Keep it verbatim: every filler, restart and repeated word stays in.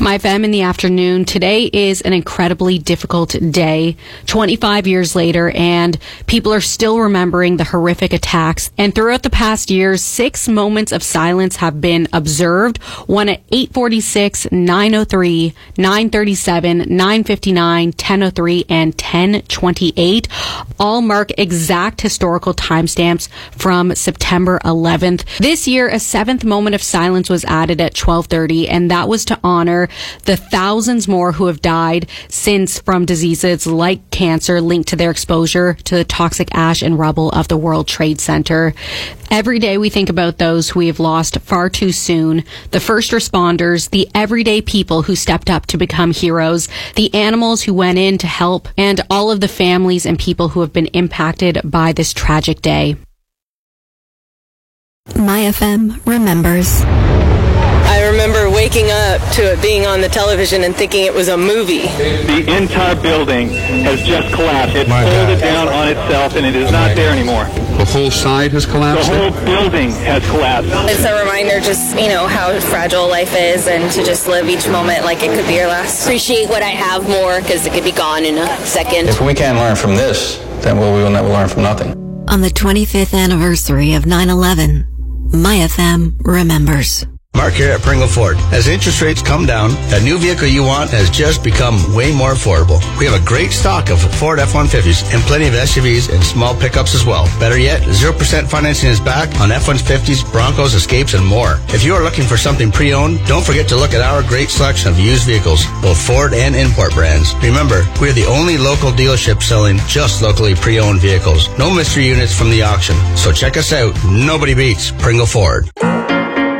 My F M in the afternoon. Today is an incredibly difficult day, twenty-five years later, and people are still remembering the horrific attacks. And throughout the past years, six moments of silence have been observed. One at eight forty-six, nine oh three, nine thirty-seven, nine fifty-nine, ten oh three, and ten twenty-eight. All mark exact historical timestamps from September eleventh. This year, a seventh moment of silence was added at twelve thirty, and that was to honor the thousands more who have died since from diseases like cancer linked to their exposure to the toxic ash and rubble of the World Trade Center. Every day we think about those who we have lost far too soon, the first responders, the everyday people who stepped up to become heroes, the animals who went in to help, and all of the families and people who have been impacted by this tragic day. My F M remembers. I remember waking up to it being on the television and thinking it was a movie. The entire building has just collapsed. It folded down on itself and it is not there anymore. The whole side has collapsed? The whole building has collapsed. It's a reminder just, you know, how fragile life is and to just live each moment like it could be your last. Appreciate what I have more because it could be gone in a second. If we can't learn from this, then we will never learn from nothing. On the twenty-fifth anniversary of nine eleven, My F M remembers. Mark here at Pringle Ford. As interest rates come down, that new vehicle you want has just become way more affordable. We have a great stock of Ford F one fifties and plenty of S U Vs and small pickups as well. Better yet, zero percent financing is back on F one fifties, Broncos, Escapes, and more. If you are looking for something pre-owned, don't forget to look at our great selection of used vehicles, both Ford and import brands. Remember, we are the only local dealership selling just locally pre-owned vehicles. No mystery units from the auction. So check us out. Nobody beats Pringle Ford.